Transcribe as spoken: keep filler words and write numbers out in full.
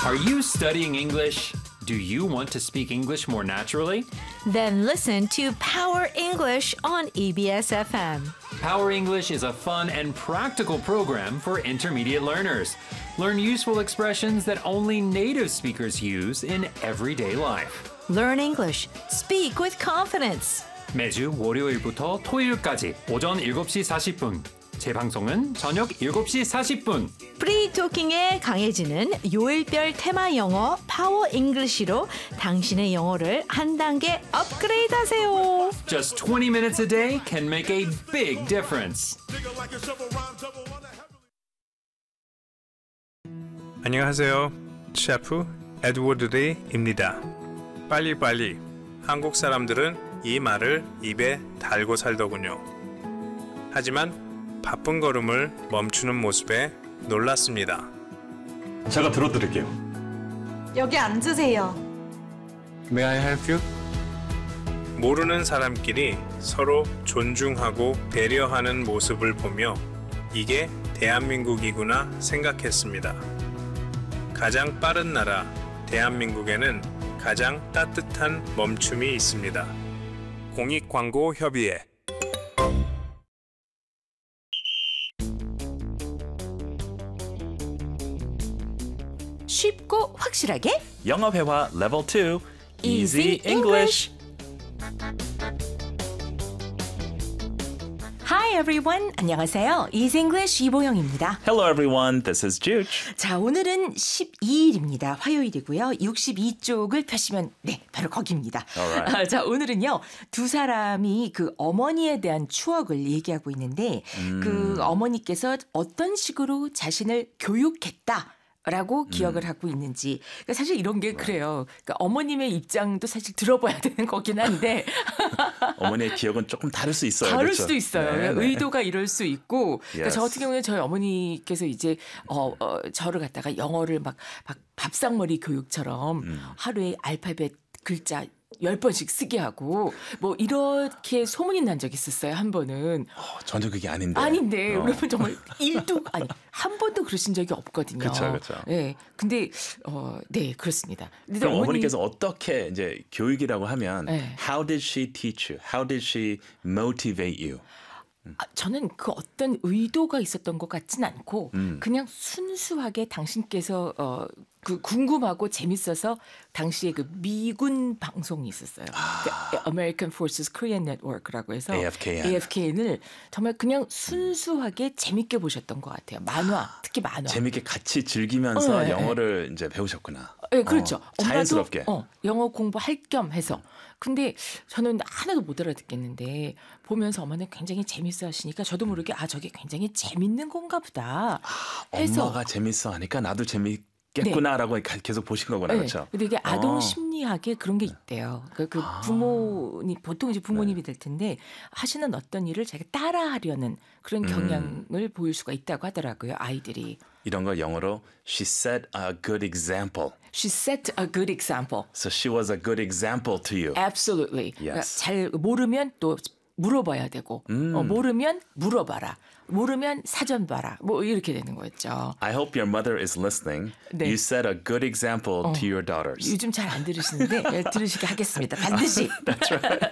Are you studying English? Do you want to speak English more naturally? Then listen to Power English on E B S F M. Power English is a fun and practical program for intermediate learners. Learn useful expressions that only native speakers use in everyday life. Learn English. Speak with confidence. 매주 월요일부터 토요일까지 오전 일곱 시 사십 분. 재방송은 저녁 일곱 시 사십 분. 프리토킹에 강해지는 요일별 테마 영어 파워 잉글리시로 당신의 영어를 한 단계 업그레이드 하세요. Just twenty minutes a day can make a big difference. 안녕하세요. 셰프 에드워드 리입니다. 빨리빨리. 한국 사람들은 이 말을 입에 달고 살더군요. 하지만 바쁜 걸음을 멈추는 모습에 놀랐습니다. 제가 들어드릴게요. 여기 앉으세요. May I help you? 모르는 사람끼리 서로 존중하고 배려하는 모습을 보며 이게 대한민국이구나 생각했습니다. 가장 빠른 나라 대한민국에는 가장 따뜻한 멈춤이 있습니다. 공익광고협의회. 쉽고 확실하게 영어 회화 레벨 투 Easy English. Hi everyone. 안녕하세요. Easy English 이보영입니다. Hello everyone, this is Juge. 자, 오늘은 십이 일입니다. 화요일이고요. 육십이 쪽을 펴시면 네, 바로 거기입니다. Alright. 아, 자, 오늘은요. 두 사람이 그 어머니에 대한 추억을 얘기하고 있는데 음. 그 어머니께서 어떤 식으로 자신을 교육했다. 라고 기억을 음. 하고 있는지. 그러니까 사실 이런 게 그래요. 그러니까 어머님의 입장도 사실 들어봐야 되는 거긴 한데 어머니의 기억은 조금 다를 수 있어요. 다를 그렇죠? 수도 있어요. 네, 네. 의도가 이럴 수 있고. 그러니까 Yes. 저 같은 경우는 저희 어머니께서 이제 어, 어, 저를 갖다가 영어를 막, 막 밥상머리 교육처럼 음. 하루에 알파벳 글자 열 번씩 쓰게 하고 뭐 이렇게 소문이 난 적이 있었어요. 한 번은. 어, 전혀 그게 아닌데. 아닌데. 어. 그러면 정말 일도 아니 한 번도 그러신 적이 없거든요. 그렇죠, 그렇죠. 네, 근데 어, 네 그렇습니다. 근데 그럼 어머니... 어머니께서 어떻게 이제 교육이라고 하면 네. How did she teach you? How did she motivate you? 아, 저는 그 어떤 의도가 있었던 것 같진 않고 음. 그냥 순수하게 당신께서 어, 그 궁금하고 재밌어서 당시에 그 미군 방송이 있었어요. 아. 그 American Forces Korean Network라고 해서 에이에프케이엔. 에이에프케이엔을 정말 그냥 순수하게 재밌게 보셨던 것 같아요. 만화, 특히 만화. 재밌게 같이 즐기면서 어, 네, 영어를 이제 배우셨구나. 네, 그렇죠. 어, 자연스럽게. 엄마도 어, 영어 공부할 겸 해서. 근데 저는 하나도 못 알아듣겠는데 보면서 어머니는 굉장히 재밌어 하시니까 저도 모르게 아 저게 굉장히 재밌는 건가 보다 해서 엄마가 재밌어 하니까 나도 재밌겠구나라고 네. 계속 보신 거구나. 네. 그렇죠? 근데 이게 아동 어. 심리학에 그런 게 있대요. 그, 그 부모님 보통 이제 부모님이 될 텐데 하시는 어떤 일을 자기가 따라하려는 그런 경향을 음. 보일 수가 있다고 하더라고요. 아이들이. 이런 걸 영어로 she set a good example. She set a good example. So she was a good example to you. Absolutely. Yes. 그러니까 잘 모르면 또 물어봐야 되고 음. 어, 모르면 물어봐라. 모르면 사전 봐라. 뭐 이렇게 되는 거였죠. I hope your mother is listening. 네. You set a good example 어, to your daughters. 요즘 잘 안 들으시는데 들으시게 하겠습니다. 반드시. That's right.